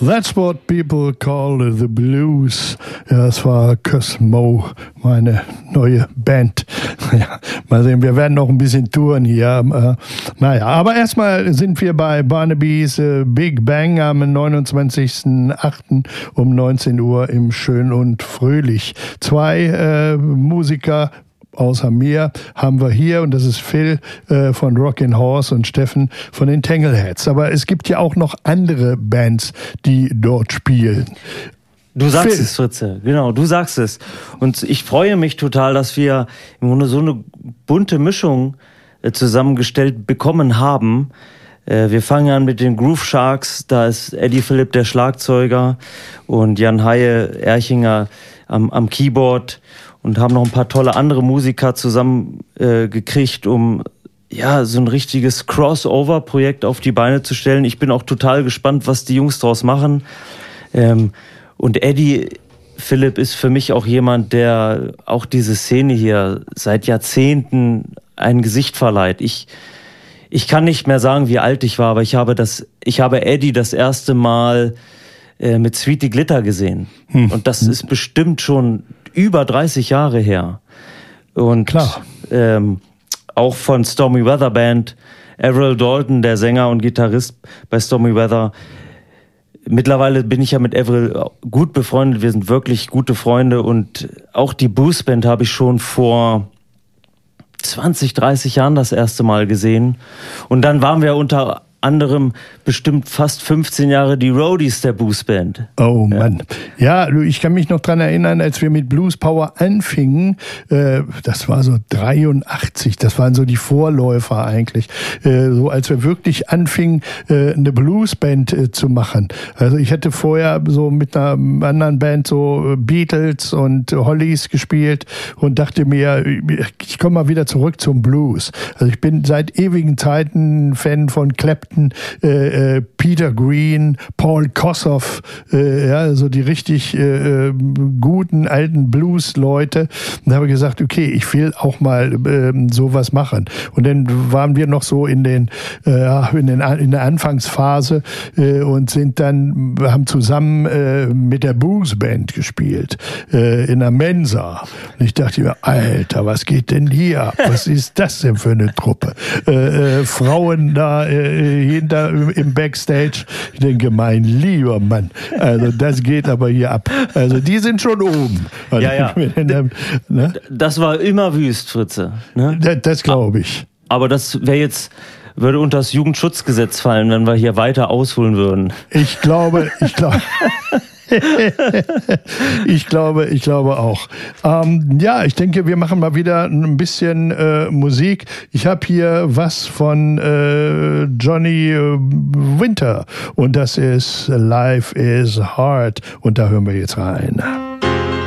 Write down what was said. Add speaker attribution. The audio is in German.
Speaker 1: That's what people call the blues. Ja, es war Cosmo, meine neue Band. Ja, mal sehen, wir werden noch ein bisschen touren hier. Naja, aber erstmal sind wir bei Barnaby's Big Bang am 29.08. um 19 Uhr im Schön und Fröhlich. Zwei Musiker außer mir haben wir hier, und das ist Phil von Rockin' Horse und Steffen von den Tangleheads. Aber es gibt ja auch noch andere Bands, die dort spielen.
Speaker 2: Du sagst es, Fritze, genau, du sagst es. Und ich freue mich total, dass wir im Grunde so eine bunte Mischung zusammengestellt bekommen haben. Wir fangen an mit den Groove Sharks, da ist Eddie Philipp der Schlagzeuger und Jan Haie Erchinger am Keyboard. Und haben noch ein paar tolle andere Musiker zusammen gekriegt, um ja so ein richtiges Crossover-Projekt auf die Beine zu stellen. Ich bin auch total gespannt, was die Jungs draus machen. Und Eddie Philipp ist für mich auch jemand, der auch diese Szene hier seit Jahrzehnten ein Gesicht verleiht. Ich kann nicht mehr sagen, wie alt ich war, aber ich habe Eddie das erste Mal mit Sweetie Glitter gesehen. Und das ist bestimmt schon über 30 Jahre her. Und
Speaker 1: klar.
Speaker 2: Auch von Stormy Weather Band, Avril Dalton, der Sänger und Gitarrist bei Stormy Weather. Mittlerweile bin ich ja mit Avril gut befreundet, wir sind wirklich gute Freunde, und auch die Boost Band habe ich schon vor 20, 30 Jahren das erste Mal gesehen. Und dann waren wir unter anderem bestimmt fast 15 Jahre die Roadies der Boost Band.
Speaker 1: Oh Mann. Ja, ich kann mich noch dran erinnern, als wir mit Blues Power anfingen, das war so 83, das waren so die Vorläufer eigentlich, so als wir wirklich anfingen, eine Bluesband zu machen. Also ich hatte vorher so mit einer anderen Band so Beatles und Hollies gespielt und dachte mir, ich komme mal wieder zurück zum Blues. Also ich bin seit ewigen Zeiten ein Fan von Clapton, Peter Green, Paul Kossoff, ja, so die richtig guten alten Blues-Leute. Und da habe ich gesagt, okay, ich will auch mal sowas machen. Und dann waren wir noch so in der Anfangsphase und haben zusammen mit der Blues Band gespielt in der Mensa. Und ich dachte mir, Alter, was geht denn hier ab? Was ist das denn für eine Truppe? Frauen da hinter im Backstage. Ich denke, mein lieber Mann, also das geht aber hier ab. Also die sind schon oben. Also
Speaker 2: ja.
Speaker 1: Ne?
Speaker 2: Das war immer wüst, Fritze. Ne?
Speaker 1: Das glaube ich. Aber
Speaker 2: das würde unter das Jugendschutzgesetz fallen, wenn wir hier weiter ausholen würden.
Speaker 1: Ich glaube ich glaube auch. Ja, ich denke, wir machen mal wieder ein bisschen Musik. Ich habe hier was von Johnny Winter und das ist Life is Hard und da hören wir jetzt rein.